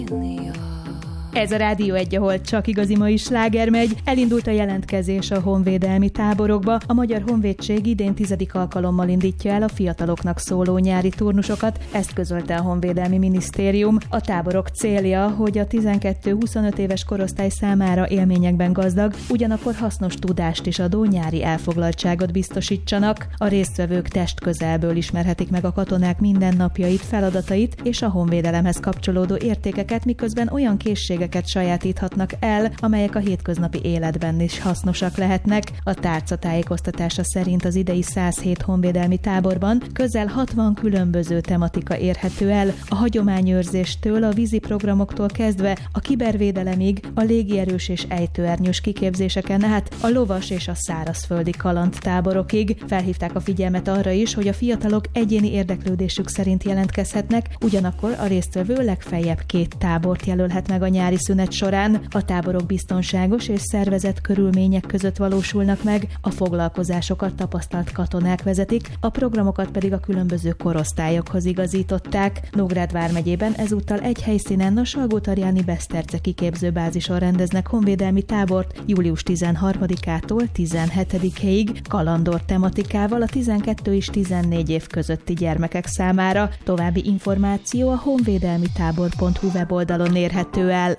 Ez a Rádió 1, ahol csak igazi mai sláger megy. Elindult a jelentkezés a honvédelmi táborokba. A Magyar Honvédség idén 10. alkalommal indítja el a fiataloknak szóló nyári turnusokat, ezt közölte a Honvédelmi Minisztérium. A táborok célja, hogy a 12-25 éves korosztály számára élményekben gazdag, ugyanakkor hasznos tudást is adó nyári elfoglaltságot biztosítsanak. A résztvevők testközelből ismerhetik meg a katonák mindennapjait, feladatait és a honvédelemhez kapcsolódó értékeket, miközben olyan készségeket sajátíthatnak el, amelyek a hétköznapi életben is hasznosak lehetnek. A tárca tájékoztatása szerint az idei 107 honvédelmi táborban közel 60 különböző tematika érhető el, a hagyományőrzéstől, a vízi programoktól kezdve a kibervédelemig, a légierős és ejtőernyős kiképzéseken át a lovas és a szárazföldi kalandtáborokig. Felhívták a figyelmet arra is, hogy a fiatalok egyéni érdeklődésük szerint jelentkezhetnek, ugyanakkor a résztvevő legfeljebb 2 tábort jelölhet meg a nyári szünet során. A táborok biztonságos és szervezett körülmények között valósulnak meg, a foglalkozásokat tapasztalt katonák vezetik, a programokat pedig a különböző korosztályokhoz igazították. Nógrád vármegyében ezúttal egy helyszínen, a Salgótarjáni Beszterce kiképzőbázison rendeznek honvédelmi tábort július 13-ától 17-ig kalandor tematikával a 12 és 14 év közötti gyermekek számára. További információ a honvédelmitábor.hu weboldalon érhető el.